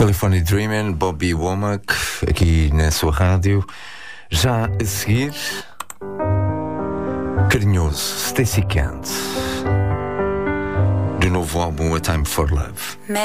California Dreamin', Bobby Womack, aqui na sua rádio. Já a seguir, carinhoso, Stacey Kent, do novo álbum A Time for Love.